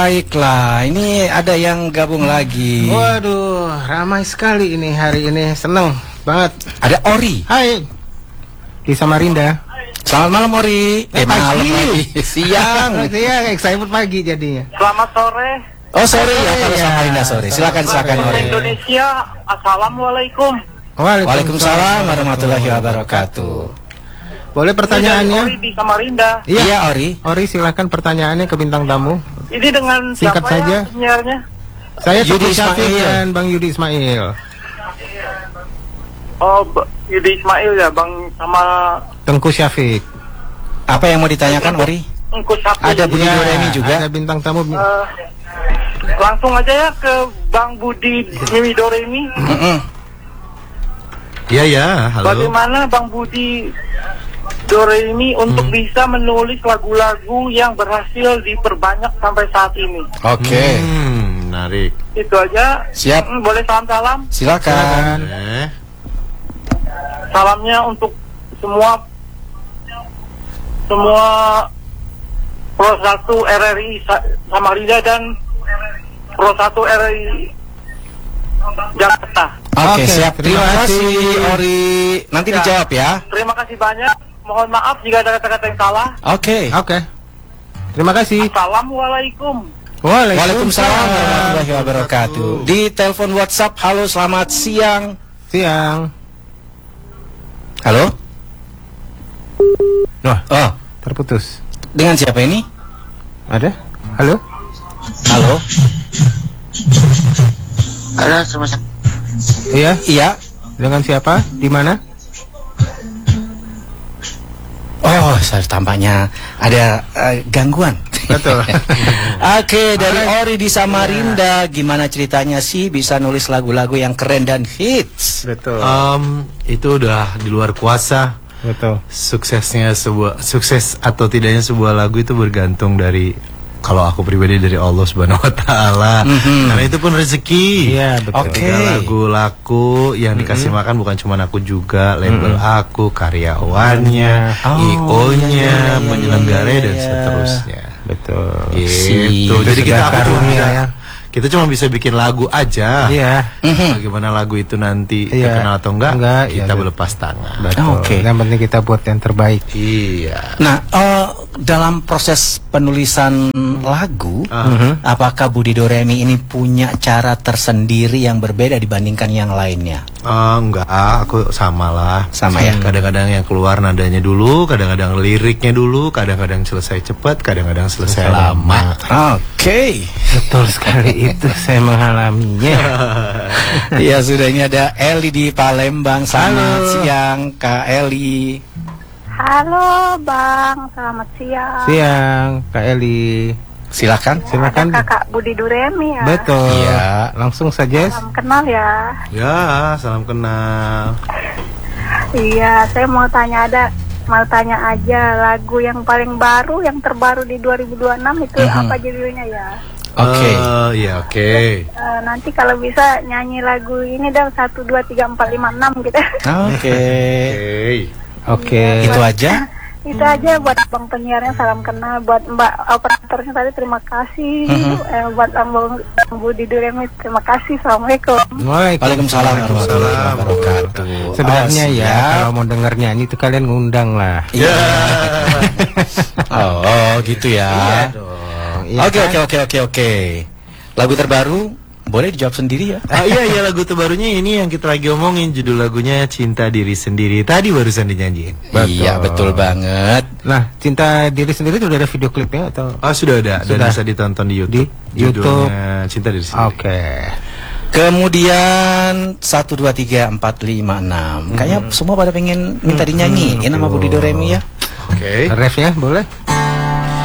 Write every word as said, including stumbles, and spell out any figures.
Baiklah, ini ada yang gabung lagi. Waduh, ramai sekali ini hari ini, seneng banget. Ada Ori. Hai, di Samarinda. Selamat malam Ori. Eh, malam pagi. lagi. Siang. Siang, excited pagi jadinya. Selamat sore. Oh sore ya, kalau Ya. Samarinda sore. Silakan silakan Sore. Ori. Indonesia, assalamualaikum. Waalaikumsalam warahmatullahi wabarakatuh. Boleh pertanyaannya? Ori di Samarinda. Iya, Iya Ori. Ori silakan pertanyaannya ke bintang tamu. Ini dengan Singkat siapa saja. ya penyiarnya? Saya Yudi Yudi Syafiq Ismail. dan Bang Yudi Ismail. Oh, B- Yudi Ismail ya, Bang, sama Tengku Syafiq. Apa yang mau ditanyakan Ori? Engku Sapi. Ada Budi Iya, Doremi juga. Ada bintang tamu. Eh, langsung aja ya ke Bang Budi Mimi Doremi. Mm-mm. Iya ya, halo. Bagaimana Bang Budi Doremi untuk Hmm. bisa menulis lagu-lagu yang berhasil diperbanyak sampai saat ini? Oke. Hmm, menarik. Itu aja. Siap. Hmm, boleh salam-salam? Silakan. Eh, Salamnya untuk semua semua Pro satu R R I Sa- Samarinda dan Pro satu R R I Jakarta. Oke, Oke, siap. terima Terima kasih kasih. Ori. Nanti Ya. dijawab ya. Terima kasih banyak. Mohon maaf jika ada kata-kata yang salah. Oke. Oke. Terima kasih. Assalamualaikum. Waalaikumsalam warahmatullahi wabarakatuh. Di telepon WhatsApp, halo selamat siang. Siang. Halo? Wah, Oh, terputus. dengan siapa ini? Ada? Halo? Halo? Halo, selamat Iya, Iya. dengan siapa? Di mana? Oh, saya tampaknya ada eh, gangguan. Betul. Oke, dari Ori di Samarinda, gimana ceritanya sih bisa nulis lagu-lagu yang keren dan hits? Betul. um, itu udah di luar kuasa. Betul. Suksesnya sebuah sukses atau tidaknya sebuah lagu itu bergantung dari, kalau aku pribadi, dari Allah Subhanahu Wa Taala. Mhm. Karena itu pun rezeki. Iya, betul. Oke. Ketika lagu laku yang dikasih makan bukan cuma aku juga, label aku, karyawannya, Oh, I O-nya, iya, iya, penyelenggara iya, dan iya. seterusnya. Betul. Gitu. Si- Jadi kita sudah aku cuma karunia bisa, ya. kita cuma bisa bikin lagu aja. Iya. Bagaimana lagu itu nanti Iya. terkenal atau enggak, Enggak, kita iya. berlepas tangan. Betul. Oke. Yang penting kita buat yang terbaik. Iya. Nah, eh, dalam proses penulisan lagu, Ah. apakah Budi Doremi ini punya cara tersendiri yang berbeda dibandingkan yang lainnya? Oh, enggak, aku sama lah. Sama ya? Kadang-kadang yang keluar nadanya dulu, kadang-kadang liriknya dulu, kadang-kadang selesai cepat, kadang-kadang selesai lama. Oke. Betul sekali itu, saya mengalaminya. Ya sudah, ini ada Eli di Palembang. Selamat Halo. siang Kak Eli. Halo Bang, selamat siang. Siang, Kak Eli. Silakan. Silakan. Ada Kakak Budi Duremi ya. Betul. Iya. Langsung saja. Salam kenal ya. Ya, salam kenal. Iya, saya mau tanya ada mau tanya aja lagu yang paling baru, yang terbaru di dua ribu dua puluh enam itu Mhm. apa judulnya ya? Oke. Eh, ya oke. Eh, nanti kalau bisa nyanyi lagu ini dong satu dua tiga empat lima enam gitu. Oke. Oke. Oke. Itu aja. Itu aja buat Bang penyiarnya salam kenal, buat Mbak operatornya tadi terima kasih, Mhm. eh, buat Bang Bang Budi Duremi terima kasih. Assalamualaikum. Waalaikumsalam warahmatullahi wabarakatuh. Sebenarnya Oh, ya, siap. kalau mau denger nyanyi itu kalian ngundang lah. Iya. Oh, oh, gitu ya. dong. Iya Oke kan? oke oke oke oke. Lagu terbaru boleh dijawab sendiri ya. Ah, iya iya, lagu terbarunya ini yang kita lagi omongin, judul lagunya Cinta Diri Sendiri. Tadi barusan dinyanyiin. Iya betul banget. Nah, Cinta Diri Sendiri itu udah ada video klipnya atau? Oh, sudah ada dan Sudah. bisa ditonton di YouTube. Di YouTube. Judulnya Cinta Diri Sendiri. Oke. Kemudian satu dua tiga empat lima enam. Kayaknya semua pada pengen minta dinyanyiin nama Budi Doremi ya. Oke. Refnya boleh?